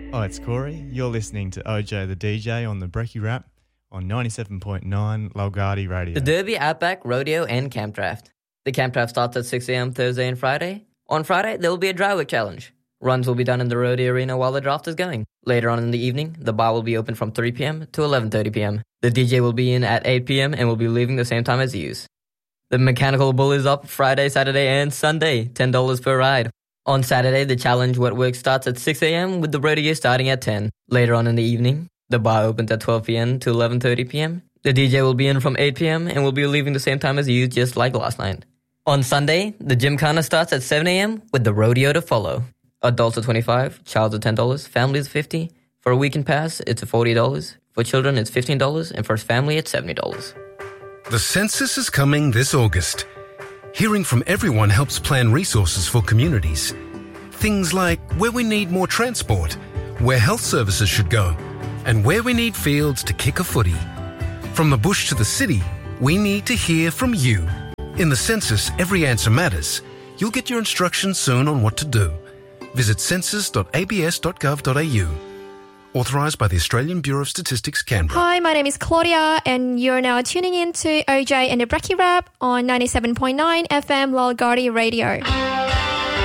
Oh, it's Corey. You're listening to OJ the DJ on the Brekkie Rap on 97.9 Lalgardi Radio. The Derby, Outback, Rodeo and Camp Draft. The Camp Draft starts at 6 a.m. Thursday and Friday. On Friday, there will be a dry work challenge. Runs will be done in the rodeo arena while the draft is going. Later on in the evening, the bar will be open from 3 p.m. to 11:30 p.m. The DJ will be in at 8 p.m. and will be leaving the same time as you. The Mechanical Bull is up Friday, Saturday and Sunday, $10 per ride. On Saturday, the challenge wet work starts at 6 a.m. with the rodeo starting at 10. Later on in the evening, the bar opens at 12 p.m. to 11:30 p.m. The DJ will be in from 8 p.m. and will be leaving the same time as you, just like last night. On Sunday, the Gymkhana starts at 7 a.m. with the rodeo to follow. Adults are $25, childs are $10, families are $50. For a weekend pass, it's $40. For children, it's $15, and for family, it's $70. The census is coming this August. Hearing from everyone helps plan resources for communities. Things like where we need more transport, where health services should go, and where we need fields to kick a footy. From the bush to the city, we need to hear from you. In the census, every answer matters. You'll get your instructions soon on what to do. Visit census.abs.gov.au. Authorised by the Australian Bureau of Statistics, Canberra. Hi, my name is Claudia, and you're now tuning in to OJ and the Brekkie Rap on 97.9 FM Lalgardi Radio.